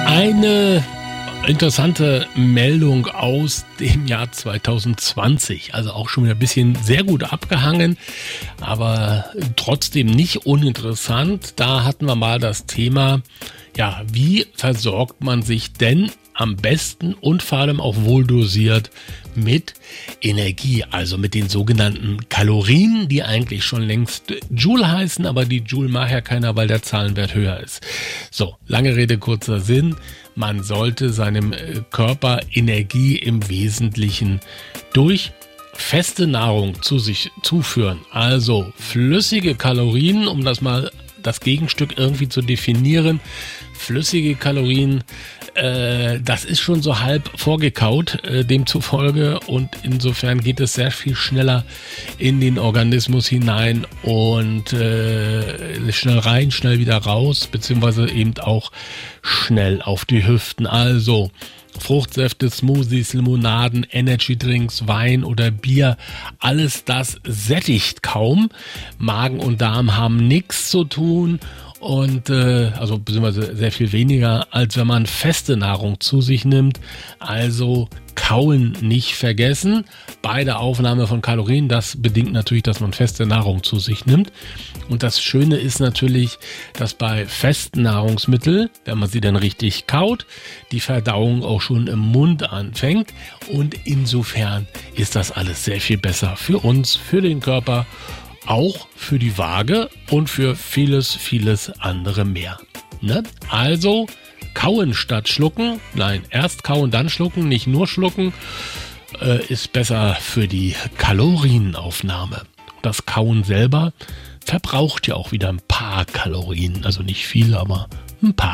Eine interessante Meldung aus dem Jahr 2020, also auch schon wieder ein bisschen sehr gut abgehangen, aber trotzdem nicht uninteressant. Da hatten wir mal das Thema, ja, wie versorgt man sich denn am besten und vor allem auch wohldosiert mit Energie, also mit den sogenannten Kalorien, die eigentlich schon längst Joule heißen, aber die Joule mag ja keiner, weil der Zahlenwert höher ist. So, lange Rede, kurzer Sinn. Man sollte seinem Körper Energie im Wesentlichen durch feste Nahrung zu sich zuführen. Also flüssige Kalorien, um das Gegenstück irgendwie zu definieren. Flüssige Kalorien, das ist schon so halb vorgekaut, demzufolge, und insofern geht es sehr viel schneller in den Organismus hinein und schnell rein, schnell wieder raus, beziehungsweise eben auch schnell auf die Hüften. Also Fruchtsäfte, Smoothies, Limonaden, Energydrinks, Wein oder Bier, alles das sättigt kaum. Magen und Darm haben nichts zu tun. Und also beziehungsweise sehr viel weniger, als wenn man feste Nahrung zu sich nimmt. Also Kauen nicht vergessen. Bei der Aufnahme von Kalorien, das bedingt natürlich, dass man feste Nahrung zu sich nimmt. Und das Schöne ist natürlich, dass bei festen Nahrungsmitteln, wenn man sie dann richtig kaut, die Verdauung auch schon im Mund anfängt. Und insofern ist das alles sehr viel besser für uns, für den Körper, auch für die Waage und für vieles, vieles andere mehr. Ne? Also kauen statt schlucken. Nein, erst kauen, dann schlucken, nicht nur schlucken. Ist besser für die Kalorienaufnahme. Das Kauen selber verbraucht ja auch wieder ein paar Kalorien. Also nicht viel, aber ein paar.